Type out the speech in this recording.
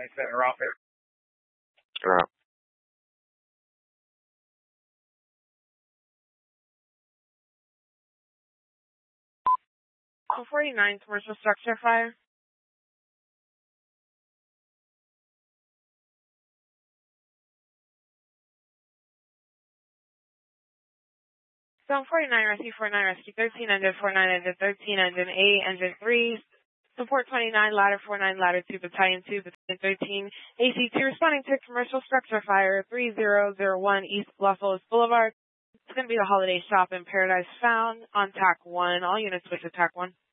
I sent her off there. Right. Oh, 49, commercial structure fire. Zone 49, rescue 49, rescue 13, engine 49, engine 13, engine 8, engine 3, support 29, ladder 49, ladder 2, battalion 2, battalion 13, AC2 responding to commercial structure fire 3001 East Bluffos Boulevard. It's going to be the Holiday Shop in Paradise Found on TAC 1. All units with TAC 1.